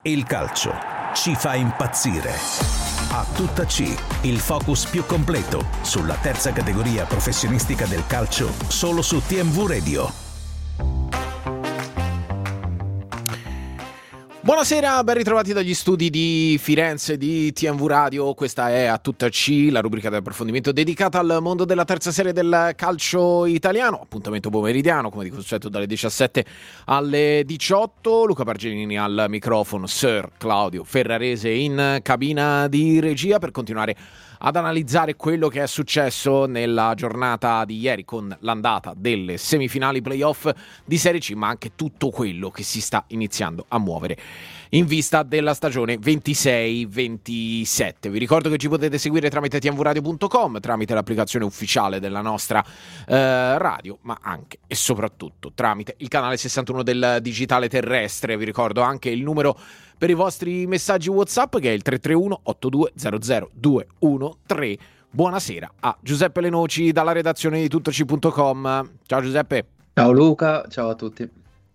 Il calcio ci fa impazzire. A tutta C, il focus più completo sulla terza categoria professionistica del calcio, solo su TMV Radio. Buonasera, ben ritrovati dagli studi di Firenze di TMV Radio. Questa è A Tutta C, la rubrica del approfondimento dedicata al mondo della terza serie del calcio italiano. Appuntamento pomeridiano, come di consueto, dalle 17 alle 18. Luca Bargelini al microfono, Sir Claudio Ferrarese in cabina di regia per continuare ad analizzare quello che è successo nella giornata di ieri con l'andata delle semifinali playoff di Serie C, ma anche tutto quello che si sta iniziando a muovere in vista della stagione 26-27. Vi ricordo che ci potete seguire tramite tvradio.com, tramite l'applicazione ufficiale della nostra radio, ma anche e soprattutto tramite il canale 61 del digitale terrestre. Vi ricordo anche il numero per i vostri messaggi WhatsApp, che è il 331 8200 213. Buonasera a Giuseppe Lenoci dalla redazione di tuttoc.com. Ciao Giuseppe. Ciao Luca, ciao a tutti.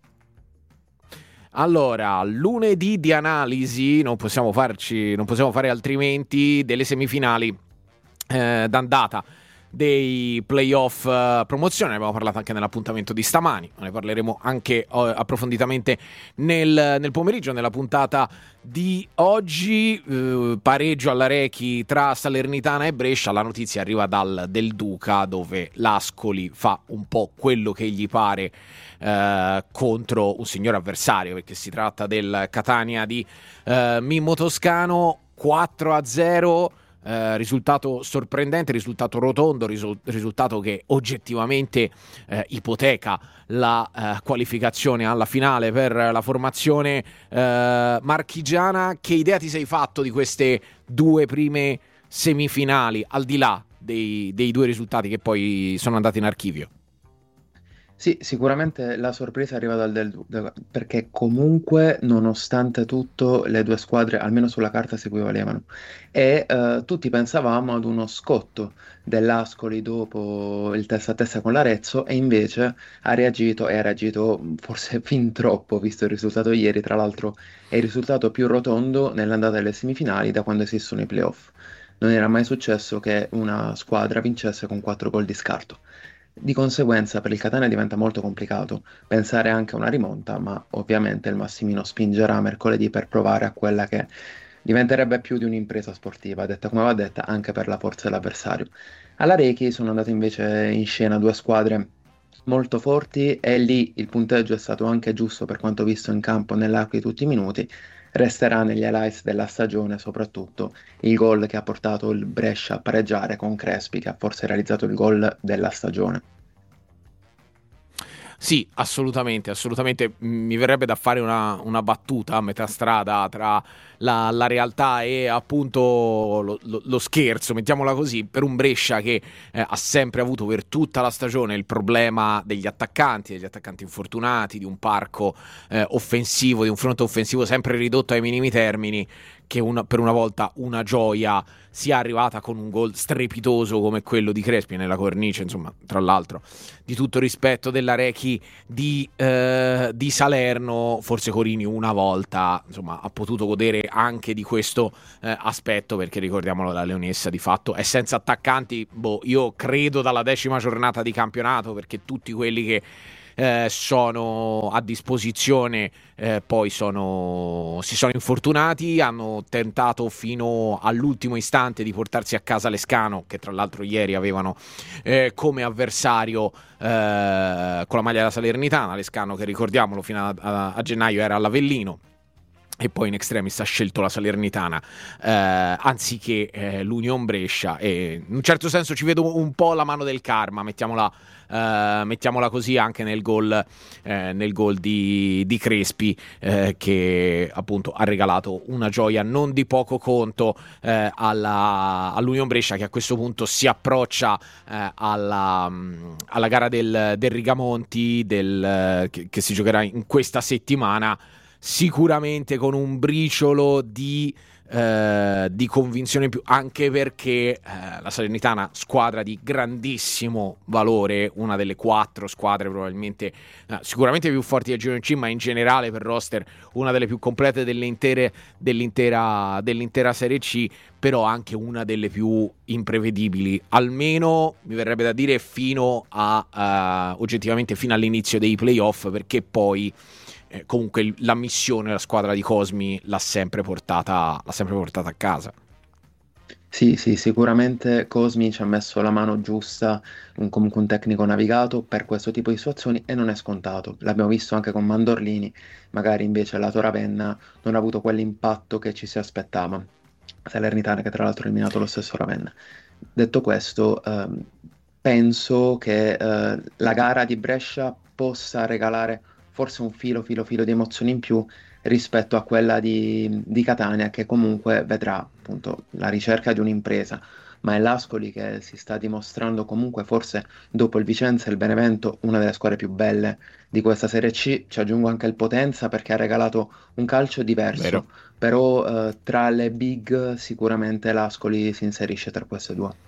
Allora, lunedì di analisi, non possiamo fare altrimenti, delle semifinali d'andata dei playoff promozione. Ne abbiamo parlato anche nell'appuntamento di stamani, ne parleremo anche approfonditamente nel pomeriggio, nella puntata di oggi. Pareggio all'Arechi tra Salernitana e Brescia. La notizia arriva del Duca, dove l'Ascoli fa un po' quello che gli pare contro un signor avversario, perché si tratta del Catania di Mimmo Toscano. 4-0, risultato sorprendente, risultato rotondo, risultato che oggettivamente ipoteca la qualificazione alla finale per la formazione marchigiana. Che idea ti sei fatto di queste due prime semifinali, al di là dei due risultati che poi sono andati in archivio? Sì, sicuramente la sorpresa arriva perché comunque, nonostante tutto, le due squadre, almeno sulla carta, si equivalevano. E tutti pensavamo ad uno scotto dell'Ascoli dopo il testa a testa con l'Arezzo, e invece ha reagito forse fin troppo, visto il risultato ieri. Tra l'altro è il risultato più rotondo nell'andata delle semifinali da quando esistono i playoff. Non era mai successo che una squadra vincesse con 4 gol di scarto. Di conseguenza per il Catania diventa molto complicato pensare anche a una rimonta, ma ovviamente il Massimino spingerà mercoledì per provare a quella che diventerebbe più di un'impresa sportiva, detta come va detta, anche per la forza dell'avversario. Alla Rechi sono andate invece in scena due squadre molto forti, e lì il punteggio è stato anche giusto per quanto visto in campo nell'arco di tutti i minuti. Resterà negli highlights della stagione soprattutto il gol che ha portato il Brescia a pareggiare con Crespi, che ha forse realizzato il gol della stagione. Sì, assolutamente. Mi verrebbe da fare una battuta a metà strada tra la realtà e appunto lo scherzo, mettiamola così, per un Brescia che ha sempre avuto per tutta la stagione il problema degli attaccanti infortunati, di un parco offensivo, di un fronte offensivo sempre ridotto ai minimi termini, che per una volta una gioia sia arrivata con un gol strepitoso come quello di Crespi nella cornice, insomma, tra l'altro, di tutto rispetto della Rechi di Salerno. Forse Corini una volta, insomma, ha potuto godere anche di questo aspetto, perché ricordiamolo, la Leonessa di fatto è senza attaccanti, io credo dalla 10ª giornata di campionato, perché tutti quelli che sono a disposizione poi si sono infortunati, hanno tentato fino all'ultimo istante di portarsi a casa Lescano, che tra l'altro ieri avevano come avversario con la maglia della Salernitana. Lescano, che ricordiamolo, fino a gennaio era all'Avellino, e poi in extremis ha scelto la Salernitana anziché l'Union Brescia, e in un certo senso ci vedo un po' la mano del karma, mettiamola così, anche nel gol di Crespi, che appunto ha regalato una gioia non di poco conto all'Union Brescia, che a questo punto si approccia alla gara del Rigamonti che si giocherà in questa settimana, sicuramente con un briciolo di di convinzione in più, anche perché la Salernitana, squadra di grandissimo valore, una delle 4 squadre probabilmente sicuramente più forti del Girone C, ma in generale per roster una delle più complete dell'intera Serie C, però anche una delle più imprevedibili, almeno mi verrebbe da dire fino a oggettivamente fino all'inizio dei playoff, perché poi comunque la missione, la squadra di Cosmi l'ha sempre portata a casa. Sì, sì, sicuramente Cosmi ci ha messo la mano giusta, comunque un tecnico navigato per questo tipo di situazioni e non è scontato. L'abbiamo visto anche con Mandorlini, magari invece la Ravenna non ha avuto quell'impatto che ci si aspettava. Salernitana che tra l'altro ha eliminato lo stesso Ravenna. Detto questo, penso che la gara di Brescia possa regalare forse un filo di emozioni in più rispetto a quella di Catania, che comunque vedrà appunto la ricerca di un'impresa. Ma è l'Ascoli che si sta dimostrando comunque, forse dopo il Vicenza e il Benevento, una delle squadre più belle di questa Serie C. Ci aggiungo anche il Potenza perché ha regalato un calcio diverso, Vero. però tra le big sicuramente l'Ascoli si inserisce tra queste due.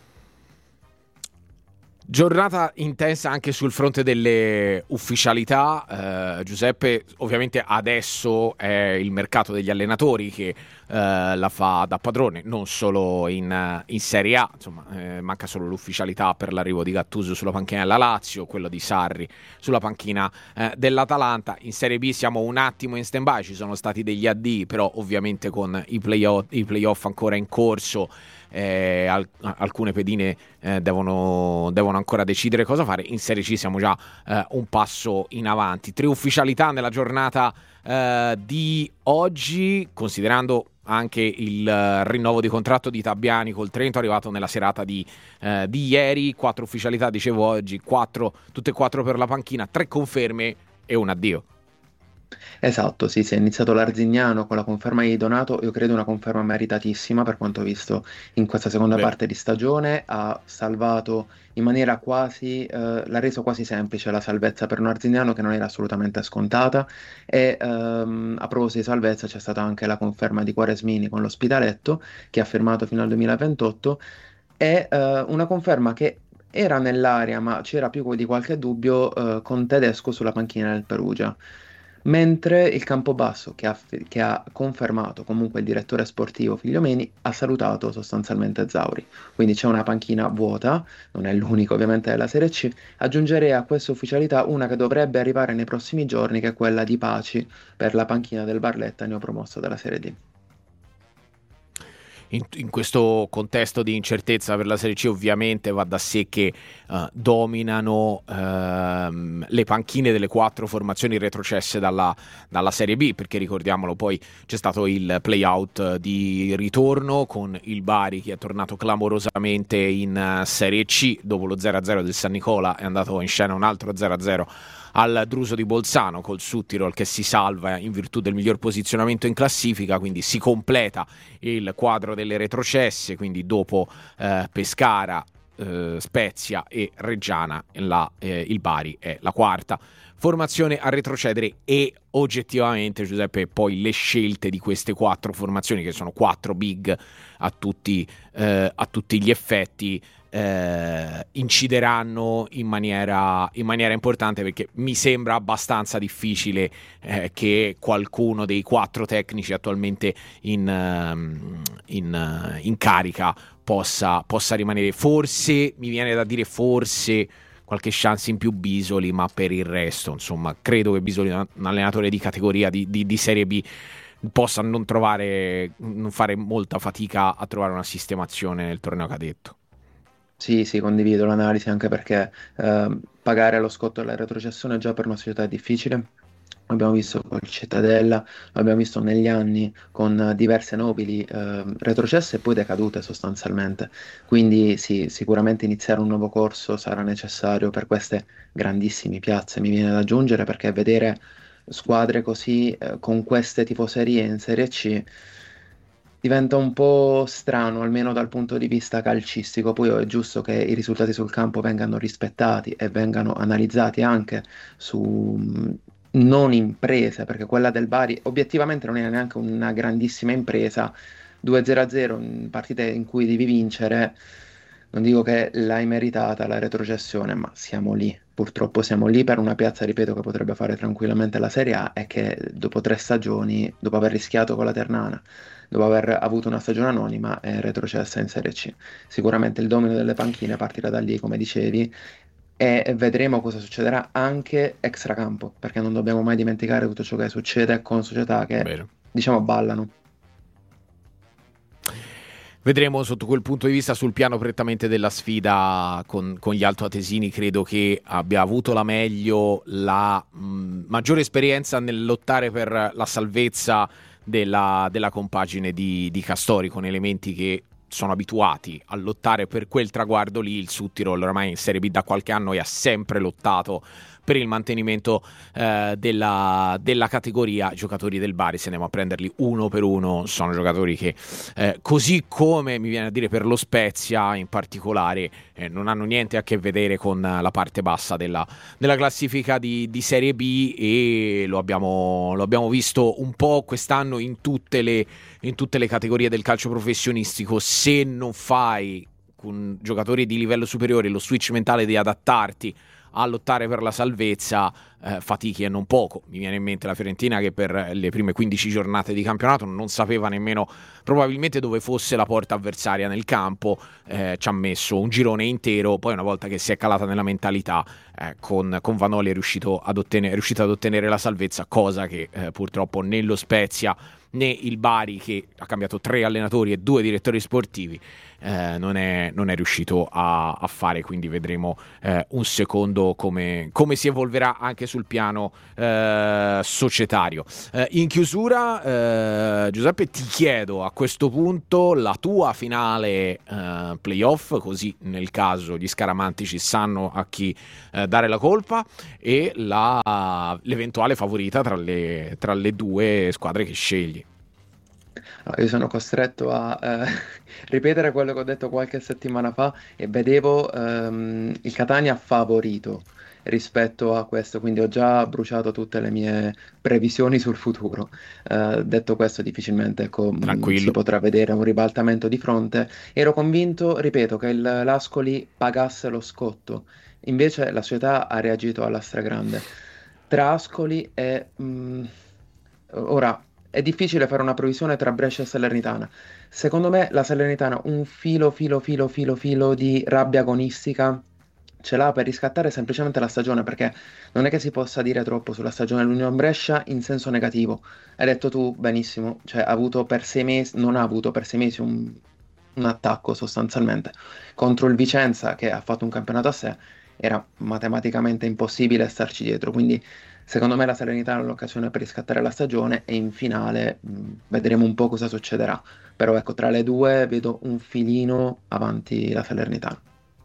Giornata intensa anche sul fronte delle ufficialità, Giuseppe. Ovviamente adesso è il mercato degli allenatori che la fa da padrone, non solo in Serie A, insomma, manca solo l'ufficialità per l'arrivo di Gattuso sulla panchina della Lazio, quello di Sarri sulla panchina dell'Atalanta. In Serie B siamo un attimo in stand-by, ci sono stati degli addii, però ovviamente con i playoff ancora in corso, alcune pedine devono ancora decidere cosa fare. In Serie C siamo già un passo in avanti. 3 ufficialità nella giornata di oggi, considerando anche il rinnovo di contratto di Tabiani col Trento, arrivato nella serata di ieri. 4 ufficialità, dicevo oggi, tutte e 4 per la panchina, 3 conferme e un addio. Esatto, sì, si è iniziato l'Arzignano con la conferma di Donato, io credo una conferma meritatissima per quanto visto in questa seconda Vero. parte di stagione, ha salvato in maniera quasi, l'ha reso quasi semplice la salvezza per un Arzignano che non era assolutamente scontata e a proposito di salvezza c'è stata anche la conferma di Quaresmini con l'Ospitaletto che ha firmato fino al 2028 e una conferma che era nell'aria ma c'era più di qualche dubbio con Tedesco sulla panchina del Perugia. Mentre il Campobasso, che ha confermato comunque il direttore sportivo Figliomeni, ha salutato sostanzialmente Zauri. Quindi c'è una panchina vuota, non è l'unico ovviamente della Serie C. Aggiungerei a questa ufficialità una che dovrebbe arrivare nei prossimi giorni, che è quella di Paci per la panchina del Barletta, neopromosso della Serie D. In questo contesto di incertezza per la Serie C ovviamente va da sé che dominano le panchine delle 4 formazioni retrocesse dalla Serie B, perché ricordiamolo, poi c'è stato il play-out di ritorno con il Bari che è tornato clamorosamente in Serie C dopo lo 0-0 del San Nicola, è andato in scena un altro 0-0 al Druso di Bolzano col Südtirol che si salva in virtù del miglior posizionamento in classifica, quindi si completa il quadro delle retrocesse, quindi dopo Pescara, Spezia e Reggiana il Bari è la quarta formazione a retrocedere. E oggettivamente, Giuseppe, poi le scelte di queste 4 formazioni, che sono 4 big a tutti gli effetti, incideranno in maniera importante, perché mi sembra abbastanza difficile che qualcuno dei 4 tecnici attualmente in carica possa rimanere. Forse mi viene da dire qualche chance in più Bisoli, ma per il resto insomma credo che Bisoli, un allenatore di categoria di Serie B, possa non fare molta fatica a trovare una sistemazione nel torneo cadetto. Sì, sì, condivido l'analisi anche perché pagare lo scotto della retrocessione già per una società è difficile. L'abbiamo visto con il Cittadella, l'abbiamo visto negli anni con diverse nobili retrocesse e poi decadute sostanzialmente. Quindi sì, sicuramente iniziare un nuovo corso sarà necessario per queste grandissime piazze, mi viene da aggiungere, perché vedere squadre così con queste tifoserie in Serie C diventa un po' strano, almeno dal punto di vista calcistico. Poi è giusto che i risultati sul campo vengano rispettati e vengano analizzati anche su non imprese, perché quella del Bari obiettivamente non era neanche una grandissima impresa. 2-0 in partite in cui devi vincere, non dico che l'hai meritata la retrocessione, ma siamo lì. Purtroppo siamo lì per una piazza, ripeto, che potrebbe fare tranquillamente la Serie A e che dopo 3 stagioni, dopo aver rischiato con la Ternana, dopo aver avuto una stagione anonima, è retrocessa in Serie C. Sicuramente il domino delle panchine partirà da lì, come dicevi, e vedremo cosa succederà anche extracampo, perché non dobbiamo mai dimenticare tutto ciò che succede con società che, Vero. diciamo, ballano. Vedremo sotto quel punto di vista. Sul piano prettamente della sfida con gli altoatesini, credo che abbia avuto la meglio, la maggiore esperienza nel lottare per la salvezza della compagine di Castori, con elementi che sono abituati a lottare per quel traguardo lì. Il Südtirol ormai in Serie B da qualche anno e ha sempre lottato per il mantenimento della categoria. I giocatori del Bari, se andiamo a prenderli uno per uno, sono giocatori che così come mi viene a dire per lo Spezia in particolare, non hanno niente a che vedere con la parte bassa della classifica di Serie B, e lo abbiamo visto un po' quest'anno in tutte le categorie del calcio professionistico. Se non fai con giocatori di livello superiore lo switch mentale di adattarti a lottare per la salvezza, fatichi e non poco. Mi viene in mente la Fiorentina che per le prime 15 giornate di campionato non sapeva nemmeno probabilmente dove fosse la porta avversaria nel campo, ci ha messo un girone intero, poi una volta che si è calata nella mentalità, con Vanoli è riuscito ad ottenere la salvezza, cosa che purtroppo né lo Spezia né il Bari, che ha cambiato 3 allenatori e 2 direttori sportivi, non è riuscito a fare. Quindi vedremo un secondo come si evolverà anche sul piano societario. In chiusura, Giuseppe, ti chiedo a questo punto la tua finale playoff, così nel caso gli scaramantici sanno a chi dare la colpa, e l'eventuale favorita tra le 2 squadre che scegli. Allora, io sono costretto a ripetere quello che ho detto qualche settimana fa e vedevo il Catania favorito rispetto a questo, quindi ho già bruciato tutte le mie previsioni sul futuro. Detto questo, difficilmente ecco, si Tranquillo. potrà vedere un ribaltamento di fronte. Ero convinto, ripeto, che l'Ascoli pagasse lo scotto, invece la società ha reagito alla stragrande. Tra Ascoli e... ora, è difficile fare una previsione tra Brescia e Salernitana. Secondo me la Salernitana un filo di rabbia agonistica ce l'ha per riscattare semplicemente la stagione, perché non è che si possa dire troppo sulla stagione dell'Unione Brescia in senso negativo. Hai detto tu benissimo, cioè ha avuto per 6 mesi, non ha avuto per 6 mesi un attacco sostanzialmente contro il Vicenza, che ha fatto un campionato a sé, era matematicamente impossibile starci dietro. Quindi secondo me la Salernitana è l'occasione per riscattare la stagione e in finale vedremo un po' cosa succederà. Però ecco, tra le due vedo un filino avanti la Salernitana.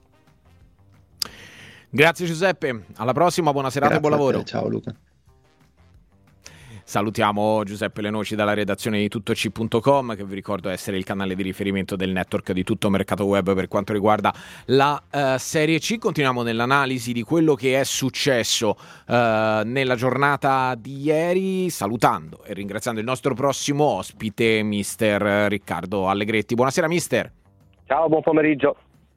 Grazie Giuseppe, alla prossima, buona serata e buon Grazie a lavoro. te, ciao Luca. Salutiamo Giuseppe Lenoci dalla redazione di tuttoc.com, che vi ricordo essere il canale di riferimento del network di Tutto Mercato Web per quanto riguarda la Serie C. Continuiamo nell'analisi di quello che è successo nella giornata di ieri, salutando e ringraziando il nostro prossimo ospite, mister Riccardo Allegretti. Buonasera mister. Ciao, buon pomeriggio.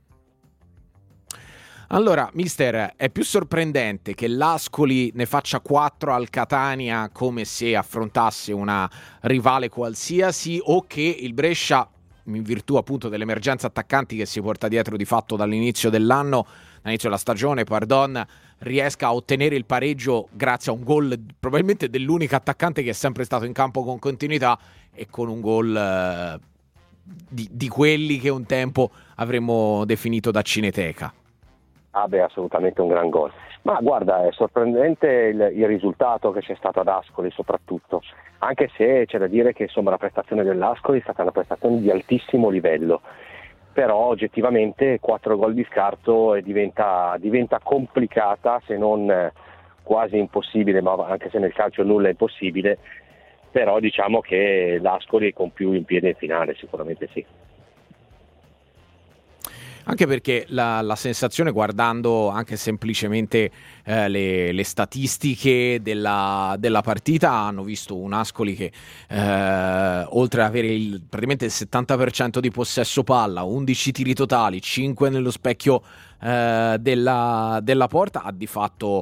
Allora, mister, è più sorprendente che l'Ascoli ne faccia 4 al Catania come se affrontasse una rivale qualsiasi, o che il Brescia, in virtù appunto dell'emergenza attaccanti che si porta dietro di fatto dall'inizio dell'anno, dall'inizio della stagione, riesca a ottenere il pareggio grazie a un gol probabilmente dell'unico attaccante che è sempre stato in campo con continuità, e con un gol di quelli che un tempo avremmo definito da cineteca. Ah beh, assolutamente un gran gol. Ma guarda, è sorprendente il risultato che c'è stato ad Ascoli soprattutto, anche se c'è da dire che insomma la prestazione dell'Ascoli è stata una prestazione di altissimo livello, però oggettivamente 4 gol di scarto e diventa complicata, se non quasi impossibile, ma anche se nel calcio nulla è impossibile, però diciamo che l'Ascoli è con più in piedi in finale, sicuramente sì. Anche perché la sensazione, guardando anche semplicemente le statistiche della partita, hanno visto un Ascoli che oltre ad avere praticamente il 70% di possesso palla, 11 tiri totali, 5 nello specchio della porta, ha di fatto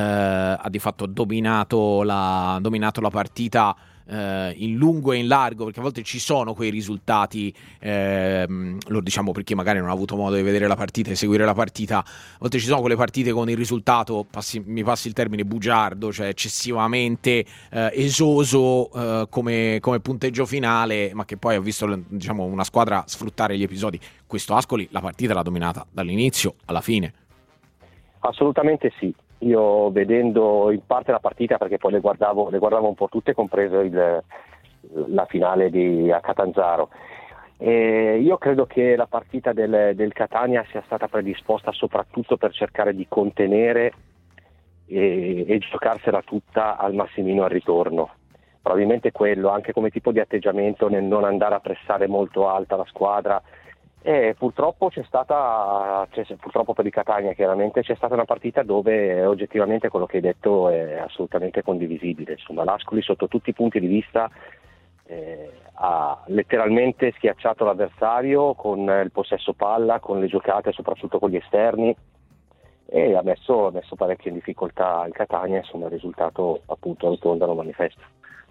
dominato la partita in lungo e in largo, perché a volte ci sono quei risultati, lo diciamo perché magari non ha avuto modo di vedere la partita e seguire la partita, a volte ci sono quelle partite con il risultato, mi passi il termine, bugiardo, cioè eccessivamente esoso come punteggio finale, ma che poi ha visto, diciamo, una squadra sfruttare gli episodi. Questo Ascoli la partita l'ha dominata dall'inizio alla fine. Assolutamente sì. Io, vedendo in parte la partita, perché poi le guardavo un po' tutte, compreso la finale a Catanzaro, io credo che la partita del Catania sia stata predisposta soprattutto per cercare di contenere e giocarsela tutta al Massimino al ritorno. Probabilmente quello, anche come tipo di atteggiamento nel non andare a pressare molto alta la squadra. E purtroppo purtroppo per il Catania chiaramente c'è stata una partita dove oggettivamente quello che hai detto è assolutamente condivisibile. Insomma, l'Ascoli sotto tutti i punti di vista ha letteralmente schiacciato l'avversario con il possesso palla, con le giocate, soprattutto con gli esterni, e ha messo parecchio in difficoltà il Catania. Insomma, il risultato appunto ritorna lo manifesta.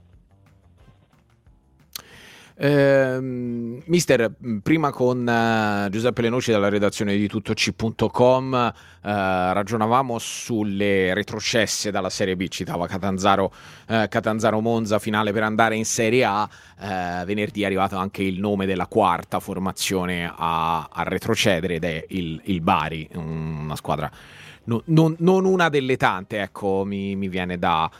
Mister, prima con Giuseppe Lenoci dalla redazione di tuttoc.com ragionavamo sulle retrocesse dalla Serie B, citava Catanzaro Monza, finale per andare in Serie A. Venerdì è arrivato anche il nome della quarta formazione a retrocedere, ed è il Bari, una squadra non una delle tante, ecco, mi viene da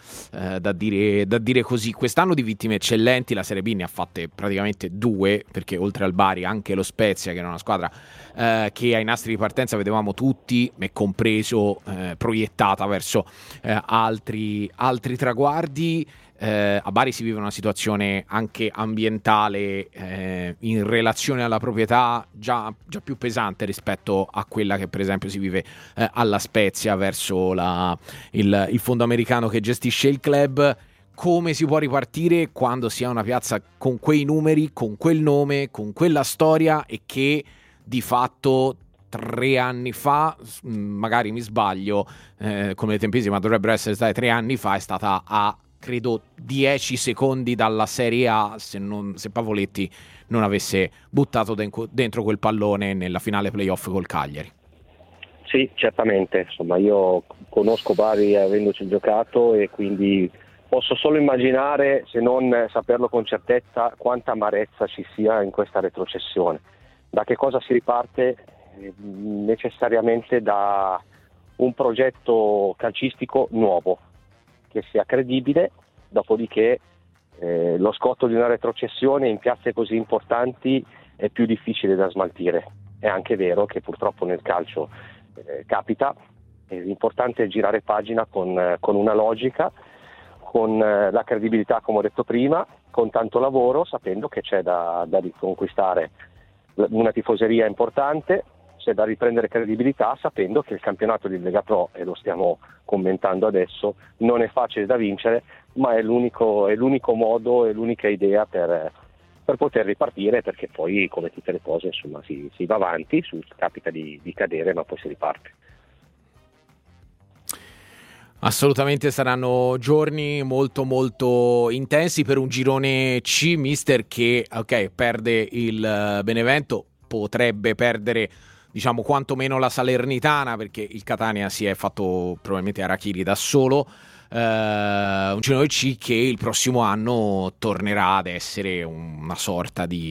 dire così. Quest'anno di vittime eccellenti la Serie B ne ha fatte praticamente due, perché oltre al Bari anche lo Spezia, che era una squadra che ai nastri di partenza vedevamo tutti, me compreso, proiettata verso altri traguardi. A Bari si vive una situazione anche ambientale in relazione alla proprietà già più pesante rispetto a quella che per esempio si vive alla Spezia verso il fondo americano che gestisce il club. Come si può ripartire quando si ha una piazza con quei numeri, con quel nome, con quella storia, e che di fatto 3 anni fa, magari mi sbaglio come le tempistiche, ma dovrebbero essere state 3 anni fa, è stata a credo 10 secondi dalla Serie A se Pavoletti non avesse buttato dentro quel pallone nella finale playoff col Cagliari. Sì, certamente, insomma, io conosco Bari avendoci giocato, e quindi posso solo immaginare, se non saperlo con certezza, quanta amarezza ci sia in questa retrocessione. Da che cosa si riparte? Necessariamente da un progetto calcistico nuovo, che sia credibile, dopodiché lo scotto di una retrocessione in piazze così importanti è più difficile da smaltire. È anche vero che purtroppo nel calcio capita, l'importante è girare pagina con una logica, con la credibilità, come ho detto prima, con tanto lavoro, sapendo che c'è da riconquistare una tifoseria importante, c'è da riprendere credibilità, sapendo che il campionato di Lega Pro, e lo stiamo commentando adesso, non è facile da vincere, ma è l'unico modo, è l'unica idea per poter ripartire, perché poi, come tutte le cose, insomma, si va avanti, capita di cadere, ma poi si riparte. Assolutamente saranno giorni molto molto intensi per un girone C, mister, che perde il Benevento, potrebbe perdere, diciamo, quantomeno la Salernitana, perché il Catania si è fatto probabilmente harakiri da solo. Un girone C che il prossimo anno tornerà ad essere una sorta di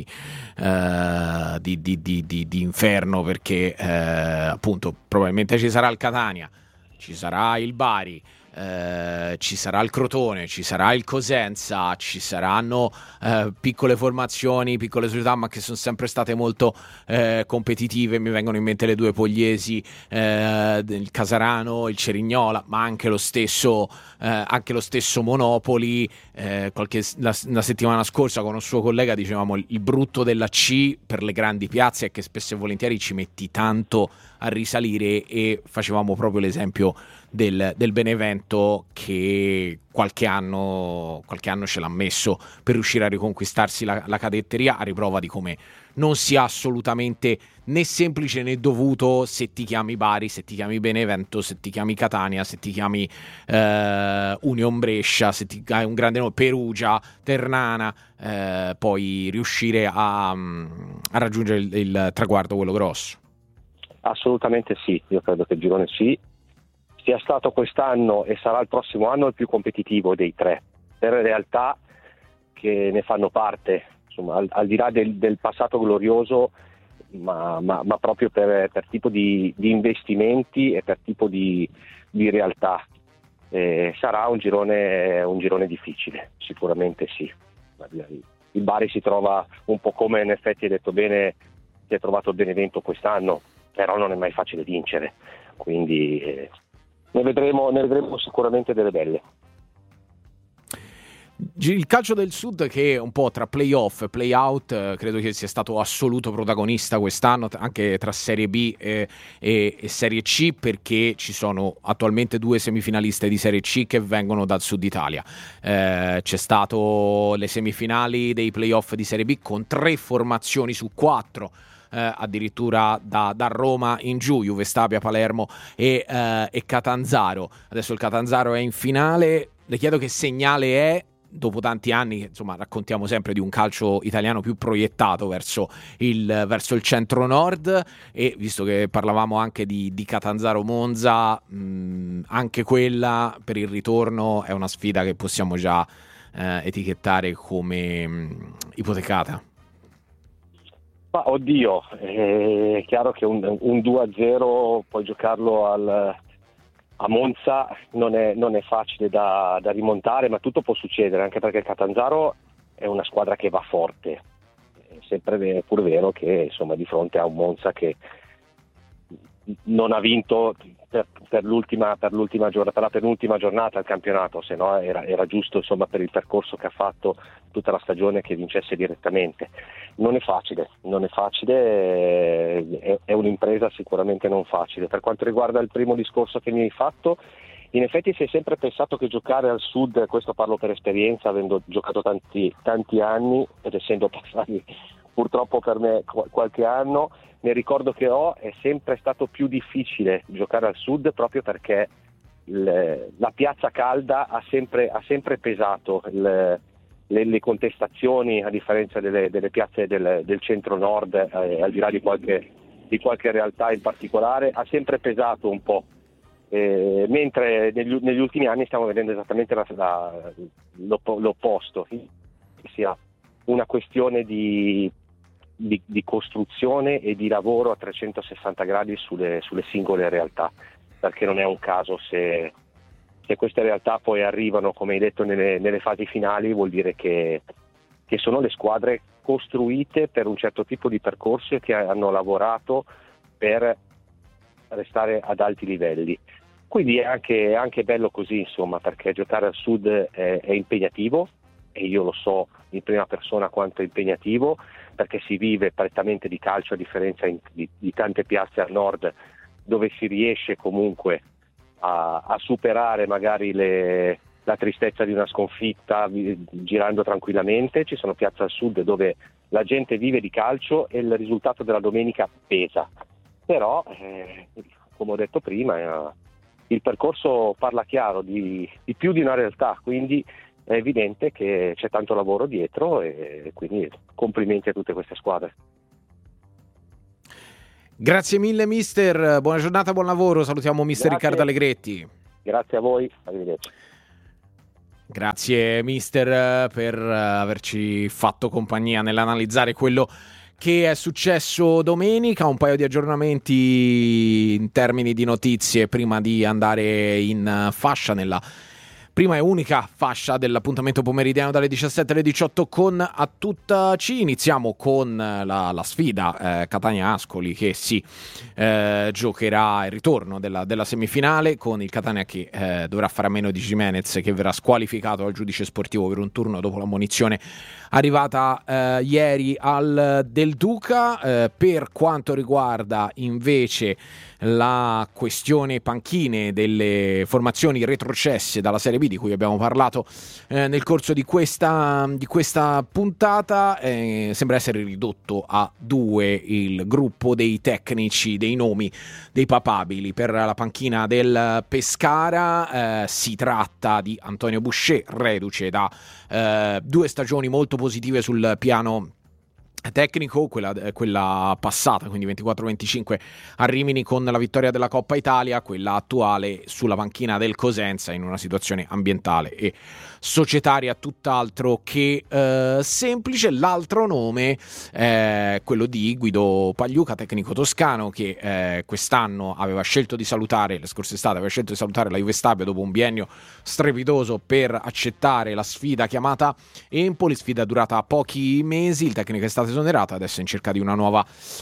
inferno, perché appunto probabilmente ci sarà il Catania, ci sarà il Bari, ci sarà il Crotone, ci sarà il Cosenza, ci saranno piccole formazioni, piccole società, ma che sono sempre state molto competitive. Mi vengono in mente le due pugliesi, il Casarano, il Cerignola, ma anche lo stesso Monopoli. La settimana scorsa con un suo collega dicevamo il brutto della C per le grandi piazze è che spesso e volentieri ci metti tanto a risalire, e facevamo proprio l'esempio del Benevento, che qualche anno ce l'ha messo per riuscire a riconquistarsi la cadetteria, a riprova di come non sia assolutamente né semplice né dovuto se ti chiami Bari, se ti chiami Benevento, se ti chiami Catania, se ti chiami Union Brescia, se ti hai un grande nome, Perugia, Ternana, poi riuscire a raggiungere il traguardo, quello grosso. Assolutamente sì, io credo che il girone sì sia stato quest'anno e sarà il prossimo anno il più competitivo dei tre, per realtà che ne fanno parte, insomma, al di là del passato glorioso, ma proprio per tipo di investimenti e per tipo di realtà. Sarà un girone difficile, sicuramente sì. Il Bari si trova un po' come, in effetti hai detto bene, si è trovato il Benevento quest'anno, però non è mai facile vincere, quindi ne vedremo sicuramente delle belle. Il calcio del Sud, che è un po' tra play-off e play-out, credo che sia stato assoluto protagonista quest'anno, anche tra Serie B e Serie C, perché ci sono attualmente 2 semifinaliste di Serie C che vengono dal Sud Italia. C'è stato le semifinali dei play-off di Serie B con 3 formazioni su 4, addirittura da Roma in giù, Juve Stabia, Palermo e Catanzaro. Adesso il Catanzaro è in finale. Le chiedo che segnale è, dopo tanti anni, insomma, raccontiamo sempre di un calcio italiano più proiettato verso il centro-nord, e visto che parlavamo anche di Catanzaro Monza, anche quella per il ritorno è una sfida che possiamo già etichettare come ipotecata. Ma oddio, è chiaro che un 2-0 puoi giocarlo a Monza, non è facile da rimontare, ma tutto può succedere, anche perché il Catanzaro è una squadra che va forte. È sempre pur vero che, insomma, di fronte a un Monza che non ha vinto per l'ultima giornata, per la penultima giornata al campionato, se no era giusto, insomma, per il percorso che ha fatto tutta la stagione, che vincesse direttamente. Non è facile, è un'impresa sicuramente non facile. Per quanto riguarda il primo discorso che mi hai fatto, in effetti si è sempre pensato che giocare al Sud, questo parlo per esperienza, avendo giocato tanti anni ed essendo passati purtroppo per me qualche anno, nel ricordo che ho è sempre stato più difficile giocare al Sud, proprio perché la piazza calda ha sempre pesato. Le contestazioni, a differenza delle piazze del centro-nord, al di là di qualche realtà in particolare, ha sempre pesato un po'. Mentre negli ultimi anni stiamo vedendo esattamente l'opposto, che sia una questione di costruzione e di lavoro a 360 gradi sulle singole realtà, perché non è un caso se queste realtà poi arrivano, come hai detto, nelle fasi finali, vuol dire che sono le squadre costruite per un certo tipo di percorso e che hanno lavorato per restare ad alti livelli. Quindi è anche bello così, insomma, perché giocare al Sud è impegnativo, e io lo so in prima persona quanto è impegnativo, perché si vive prettamente di calcio, a differenza di tante piazze al nord, dove si riesce comunque a superare magari la tristezza di una sconfitta girando tranquillamente. Ci sono piazze al Sud dove la gente vive di calcio e il risultato della domenica pesa, però come ho detto prima, il percorso parla chiaro di più di una realtà, quindi è evidente che c'è tanto lavoro dietro, e quindi complimenti a tutte queste squadre. Grazie mille mister, buona giornata, buon lavoro, salutiamo mister Riccardo Allegretti. Grazie a voi, arrivederci. Grazie mister per averci fatto compagnia nell'analizzare quello che è successo domenica, un paio di aggiornamenti in termini di notizie prima di andare in fascia nella prima e unica fascia dell'appuntamento pomeridiano dalle 17 alle 18 con A Tutta C. Iniziamo con la sfida Catania-Ascoli, che si giocherà il ritorno della semifinale, con il Catania che dovrà fare a meno di Gimenez, che verrà squalificato dal giudice sportivo per un turno dopo l'ammonizione arrivata ieri al Del Duca. Per quanto riguarda invece la questione panchine delle formazioni retrocesse dalla Serie B, di cui abbiamo parlato nel corso di questa puntata, sembra essere ridotto a 2 il gruppo dei tecnici, dei nomi, dei papabili per la panchina del Pescara. Si tratta di Antonio Boucher, reduce da 2 stagioni molto positive sul piano tecnico, quella passata, quindi 24-25 a Rimini con la vittoria della Coppa Italia, quella attuale sulla panchina del Cosenza in una situazione ambientale e societaria tutt'altro che semplice. L'altro nome è quello di Guido Pagliuca, tecnico toscano, che quest'anno aveva scelto di salutare, la scorsa estate aveva scelto di salutare la Juve Stabia dopo un biennio strepitoso per accettare la sfida chiamata Empoli, sfida durata pochi mesi. Il tecnico è stato esonerato, adesso è in cerca di una nuova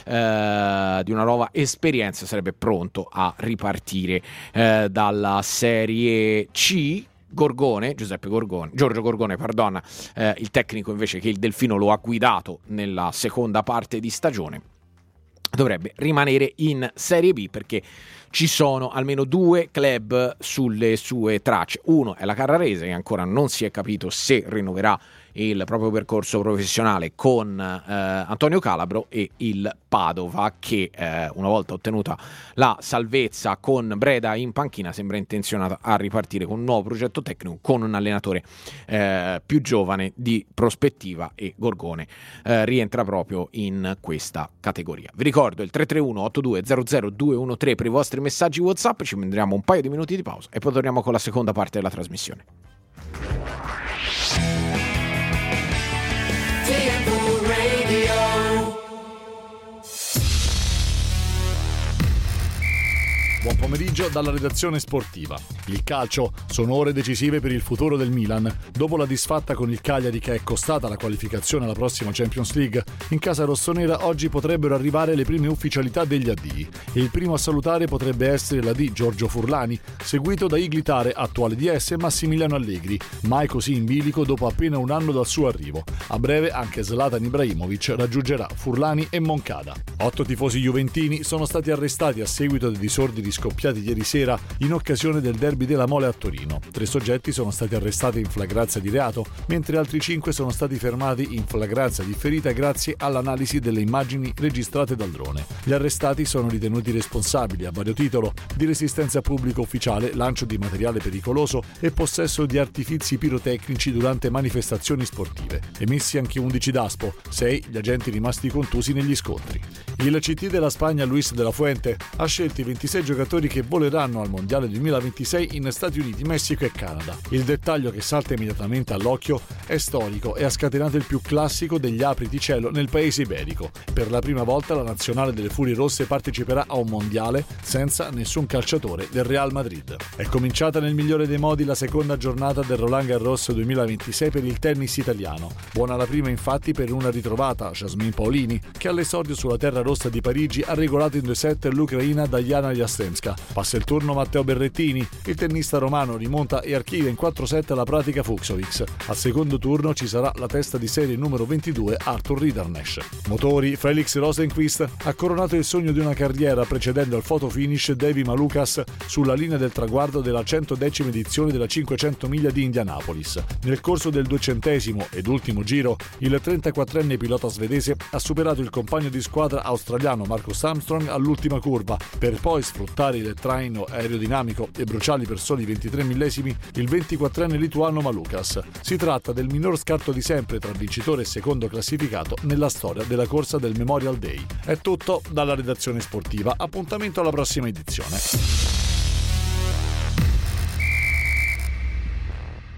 esperienza, sarebbe pronto a ripartire dalla Serie C. Giorgio Gorgone, il tecnico invece che il Delfino lo ha guidato nella seconda parte di stagione, dovrebbe rimanere in Serie B, perché ci sono almeno 2 club sulle sue tracce. Uno è la Carrarese, che ancora non si è capito se rinnoverà il proprio percorso professionale con Antonio Calabro, e il Padova, che una volta ottenuta la salvezza con Breda in panchina sembra intenzionata a ripartire con un nuovo progetto tecnico, con un allenatore più giovane di prospettiva, e Gorgone rientra proprio in questa categoria. Vi ricordo il 331-8200-213 per i vostri messaggi WhatsApp. Ci prendiamo un paio di minuti di pausa e poi torniamo con la seconda parte della trasmissione. Buon pomeriggio dalla redazione sportiva. Il calcio, sono ore decisive per il futuro del Milan. Dopo la disfatta con il Cagliari, che è costata la qualificazione alla prossima Champions League, in casa rossonera oggi potrebbero arrivare le prime ufficialità degli addii. Il primo a salutare potrebbe essere l'AD Giorgio Furlani, seguito da Iglitare, attuale DS, e Massimiliano Allegri, mai così in bilico dopo appena un anno dal suo arrivo. A breve anche Zlatan Ibrahimovic raggiungerà Furlani e Moncada. 8 tifosi juventini sono stati arrestati a seguito dei disordini scoppiati ieri sera in occasione del derby della Mole a Torino. 3 soggetti sono stati arrestati in flagranza di reato, mentre altri 5 sono stati fermati in flagranza differita grazie all'analisi delle immagini registrate dal drone. Gli arrestati sono ritenuti responsabili a vario titolo di resistenza pubblica ufficiale, lancio di materiale pericoloso e possesso di artifizi pirotecnici durante manifestazioni sportive. Emessi anche 11 DASPO, 6 gli agenti rimasti contusi negli scontri. Il CT della Spagna, Luis de la Fuente, ha scelto i 26 giocatori che voleranno al Mondiale 2026 in Stati Uniti, Messico e Canada. Il dettaglio che salta immediatamente all'occhio è storico e ha scatenato il più classico degli apriti cielo nel paese iberico. Per la prima volta la nazionale delle Furie Rosse parteciperà a un Mondiale senza nessun calciatore del Real Madrid. È cominciata nel migliore dei modi la seconda giornata del Roland Garros 2026 per il tennis italiano. Buona la prima infatti per una ritrovata, Jasmine Paolini, che all'esordio sulla terra rossa di Parigi ha regolato in 2 set l'ucraina Diana Jastemska. Passa il turno Matteo Berrettini, il tennista romano rimonta e archivia in 4 set la pratica Fucsovics. Al secondo turno ci sarà la testa di serie numero 22 Arthur Riddernesch. Motori, Felix Rosenqvist ha coronato il sogno di una carriera precedendo al photo finish Davy Malukas sulla linea del traguardo della 110ª edizione della 500 miglia di Indianapolis. Nel corso del 200° ed ultimo giro, il 34enne pilota svedese ha superato il compagno di squadra australiano Marcus Armstrong all'ultima curva, per poi sfruttare il traino aerodinamico e bruciarli per soli 23 millesimi il 24enne lituano Malukas. Si tratta del minor scarto di sempre tra vincitore e secondo classificato nella storia della corsa del Memorial Day. È tutto dalla redazione sportiva, appuntamento alla prossima edizione.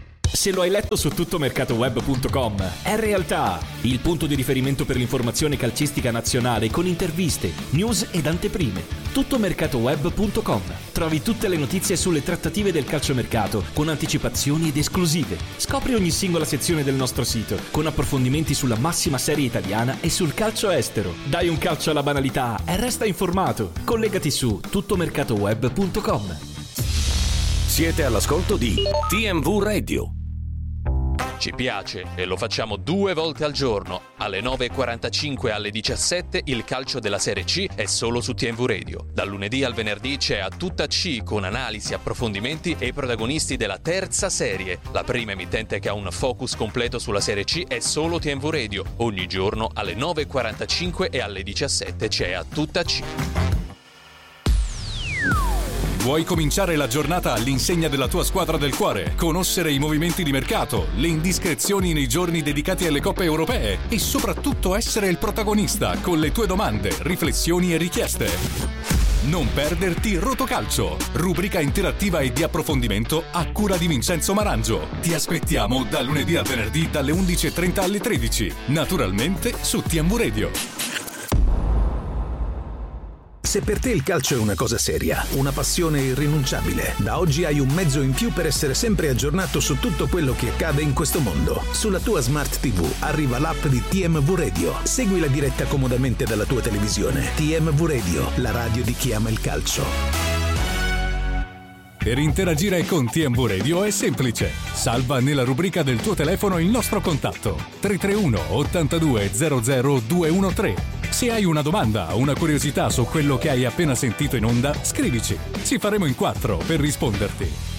se lo hai letto su tuttomercatoweb.com. È realtà, il punto di riferimento per l'informazione calcistica nazionale con interviste, news ed anteprime. tuttomercatoweb.com. Trovi tutte le notizie sulle trattative del calciomercato con anticipazioni ed esclusive. Scopri ogni singola sezione del nostro sito con approfondimenti sulla massima serie italiana e sul calcio estero. Dai un calcio alla banalità e resta informato. Collegati su tuttomercatoweb.com. Siete all'ascolto di TMV Radio. Ci piace e lo facciamo 2 volte al giorno. Alle 9.45 e alle 17 il calcio della Serie C è solo su TMV Radio. Dal lunedì al venerdì c'è A Tutta C con analisi, approfondimenti e i protagonisti della terza serie. La prima emittente che ha un focus completo sulla Serie C è solo TMV Radio. Ogni giorno alle 9.45 e alle 17 c'è A Tutta C. Vuoi cominciare la giornata all'insegna della tua squadra del cuore? Conoscere i movimenti di mercato, le indiscrezioni nei giorni dedicati alle coppe europee e soprattutto essere il protagonista con le tue domande, riflessioni e richieste. Non perderti Rotocalcio, rubrica interattiva e di approfondimento a cura di Vincenzo Marangio. Ti aspettiamo da lunedì a venerdì dalle 11.30 alle 13, naturalmente su TMV Radio. Se per te il calcio è una cosa seria, una passione irrinunciabile, da oggi hai un mezzo in più per essere sempre aggiornato su tutto quello che accade in questo mondo. Sulla tua Smart TV arriva l'app di TMV Radio. Segui la diretta comodamente dalla tua televisione. TMV Radio, la radio di chi ama il calcio. Per interagire con TMV Radio è semplice. Salva nella rubrica del tuo telefono il nostro contatto 331 82 00 213. Se hai una domanda o una curiosità su quello che hai appena sentito in onda, scrivici. Ci faremo in 4 per risponderti.